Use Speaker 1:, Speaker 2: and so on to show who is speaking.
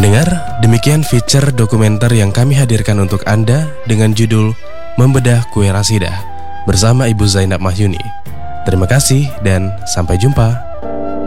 Speaker 1: Pendengar, demikian feature dokumenter yang kami hadirkan untuk Anda dengan judul Membedah Kue Rasidah bersama Ibu Zainab Mahyuni. Terima kasih dan sampai jumpa.